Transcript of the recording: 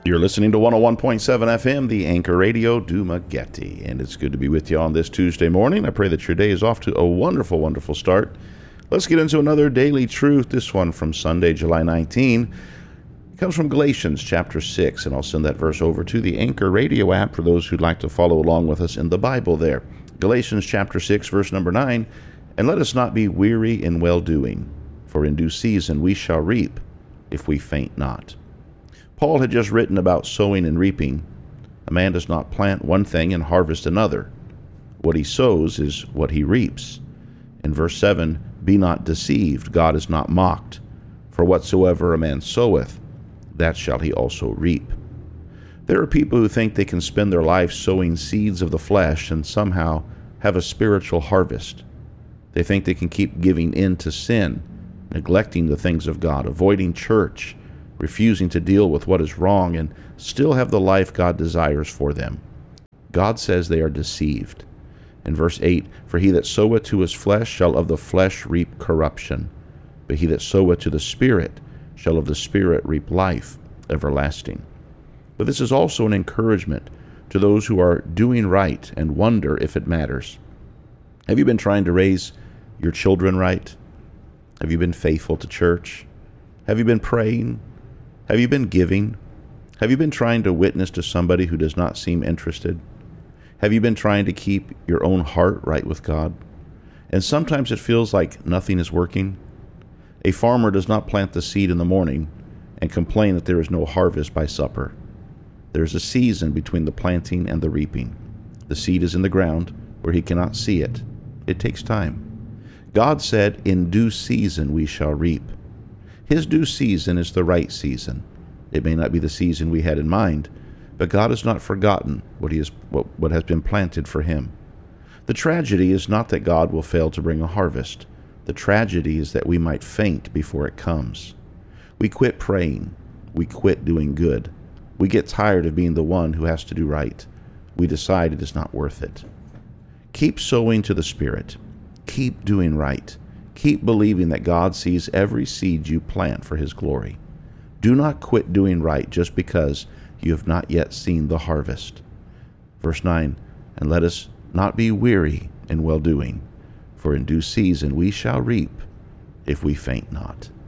You're listening to 101.7 FM, the Anchor Radio, Dumaguete, and it's good to be with you on this Tuesday morning. I pray that your day is off to a wonderful, wonderful start. Let's get into another daily truth, this one from Sunday, July 19. It comes from Galatians chapter 6, and I'll send that verse over to the Anchor Radio app for those who'd like to follow along with us in the Bible there. Galatians chapter 6, verse number 9, "And let us not be weary in well-doing, for in due season we shall reap, if we faint not." Paul had just written about sowing and reaping. A man does not plant one thing and harvest another. What he sows is what he reaps. In verse 7, "Be not deceived, God is not mocked. For whatsoever a man soweth, that shall he also reap." There are people who think they can spend their life sowing seeds of the flesh and somehow have a spiritual harvest. They think they can keep giving in to sin, neglecting the things of God, avoiding church, refusing to deal with what is wrong, and still have the life God desires for them. God says they are deceived. In verse 8, "For he that soweth to his flesh shall of the flesh reap corruption, but he that soweth to the Spirit shall of the Spirit reap life everlasting." But this is also an encouragement to those who are doing right and wonder if it matters. Have you been trying to raise your children right? Have you been faithful to church? Have you been praying? Have you been giving? Have you been trying to witness to somebody who does not seem interested? Have you been trying to keep your own heart right with God? And sometimes it feels like nothing is working. A farmer does not plant the seed in the morning and complain that there is no harvest by supper. There is a season between the planting and the reaping. The seed is in the ground where he cannot see it. It takes time. God said, "In due season we shall reap." His due season is the right season. It may not be the season we had in mind, but God has not forgotten what has been planted for him. The tragedy is not that God will fail to bring a harvest. The tragedy is that we might faint before it comes. We quit praying. We quit doing good. We get tired of being the one who has to do right. We decide it is not worth it. Keep sowing to the Spirit. Keep doing right. Keep believing that God sees every seed you plant for His glory. Do not quit doing right just because you have not yet seen the harvest. Verse 9, "And let us not be weary in well-doing, for in due season we shall reap, if we faint not."